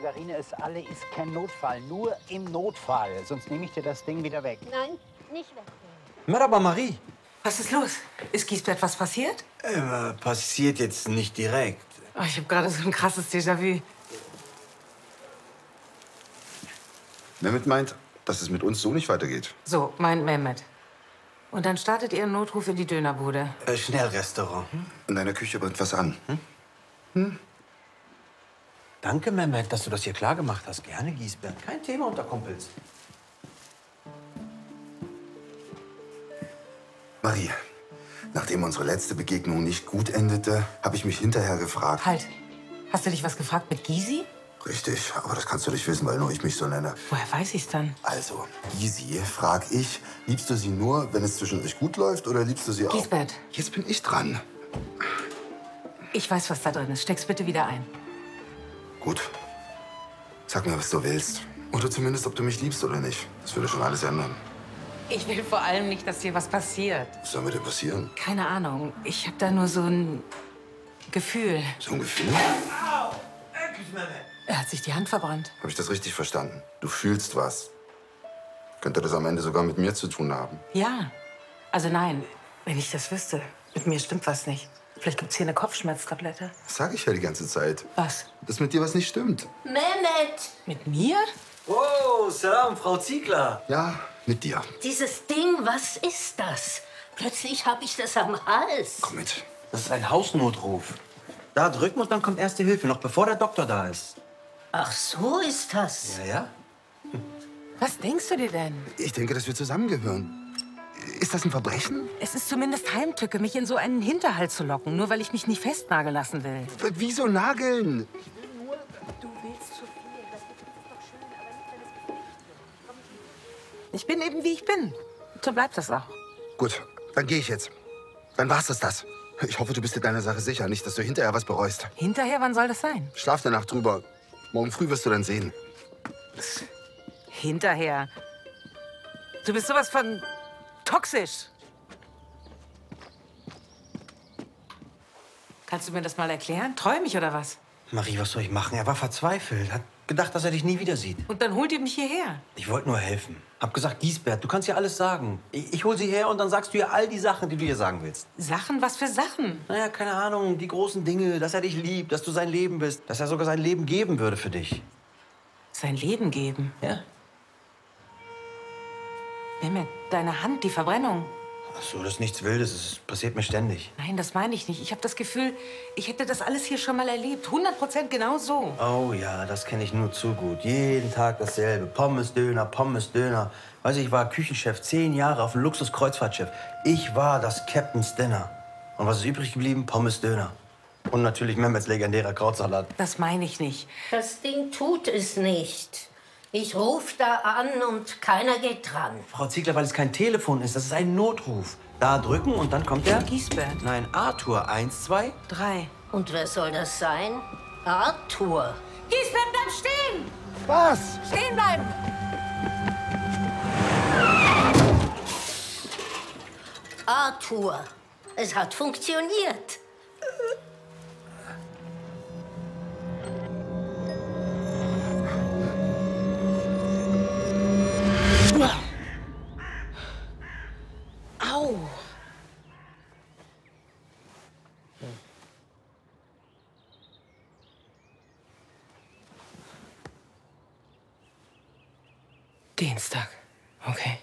Margarine, es alle ist kein Notfall. Nur im Notfall. Sonst nehme ich dir das Ding wieder weg. Nein, nicht weg. Merhaba, Marie. Was ist los? Ist Giesbert was passiert? Passiert jetzt nicht direkt. Oh, ich habe gerade so ein krasses Déjà-vu. Mehmet meint, dass es mit uns so nicht weitergeht. So, meint Mehmet. Und dann startet ihr einen Notruf in die Dönerbude. Schnellrestaurant. In deiner Küche brennt was an. Danke, Mehmet, dass du das hier klar gemacht hast. Gerne, Giesbert. Kein Thema unter Kumpels. Marie, nachdem unsere letzte Begegnung nicht gut endete, habe ich mich hinterher gefragt. Halt. Hast du dich was gefragt mit Gysi? Richtig, aber das kannst du nicht wissen, weil nur ich mich so nenne. Woher weiß ich's dann? Also, Gysi, frag ich, liebst du sie nur, wenn es zwischen euch gut läuft, oder liebst du sie auch? Giesbert. Jetzt bin ich dran. Ich weiß, was da drin ist. Steck's bitte wieder ein. Gut. Sag mir, was du willst. Oder zumindest, ob du mich liebst oder nicht. Das würde schon alles ändern. Ich will vor allem nicht, dass dir was passiert. Was soll mir denn passieren? Keine Ahnung. Ich habe da nur so ein Gefühl. So ein Gefühl? Er hat sich die Hand verbrannt. Habe ich das richtig verstanden? Du fühlst was. Könnte das am Ende sogar mit mir zu tun haben? Ja. Also nein, wenn ich das wüsste. Mit mir stimmt was nicht. Vielleicht gibt's hier eine Kopfschmerztablette. Das sage ich ja die ganze Zeit. Was? Dass mit dir was nicht stimmt. Mehmet, Mit mir? Oh, Salam, Frau Ziegler. Ja, mit dir. dieses Ding, was ist das? Plötzlich habe ich das am Hals. Komm mit. Das ist ein Hausnotruf. Da drücken und dann kommt Erste Hilfe, noch bevor der Doktor da ist. Ach, so ist das. Ja? Was denkst du dir denn? Ich denke, dass wir zusammengehören. Ist das ein Verbrechen? Es ist zumindest Heimtücke, mich in so einen Hinterhalt zu locken, nur weil ich mich nicht festnageln lassen will. Wieso nageln? Du willst zu viel. Das ist doch schön, aber nicht, wenn es gefährlich ist. Ich bin eben, wie ich bin. So bleibt das auch. Gut, dann gehe ich jetzt. Dann war's das. Ich hoffe, du bist dir deiner Sache sicher. Nicht, dass du hinterher was bereust. Hinterher, wann soll das sein? Schlaf eine Nacht drüber. Morgen früh wirst du dann sehen. Hinterher. Du bist sowas von toxisch. Kannst du mir das mal erklären? Träum ich oder was? Marie, was soll ich machen? Er war verzweifelt. Hat gedacht, dass er dich nie wieder sieht. Und dann holt ihr mich hierher. Ich wollte nur helfen. Hab gesagt, Giesbert, du kannst ihr alles sagen. Ich hol sie her und dann sagst du ihr all die Sachen, die du ihr sagen willst. Sachen? Was für Sachen? Naja, keine Ahnung, die großen Dinge, dass er dich liebt, dass du sein Leben bist, dass er sogar sein Leben geben würde für dich. Sein Leben geben. Ja? Mehmet, deine Hand, die Verbrennung. Ach so, das ist nichts Wildes, es passiert mir ständig. Nein, das meine ich nicht. Ich habe das Gefühl, ich hätte das alles hier schon mal erlebt. 100% genau so. Oh ja, das kenne ich nur zu gut. Jeden Tag dasselbe. Pommes, Döner, Pommes, Döner. Weißt du, ich war Küchenchef 10 Jahre auf einem Luxus-Kreuzfahrtschiff. Ich war das Captain's Dinner. Und was ist übrig geblieben? Pommes, Döner. Und natürlich Mehmets legendärer Krautsalat. Das meine ich nicht. Das Ding tut es nicht. Ich rufe da an und keiner geht dran. Frau Ziegler, weil es kein Telefon ist, das ist ein Notruf. Da drücken und dann kommt der... Giesbert. Nein, Arthur. 1, 2... 3. Und wer soll das sein? Arthur. Giesbert, bleib stehen! Was? Stehen bleiben! Arthur. Es hat funktioniert. Au! Dienstag. Okay.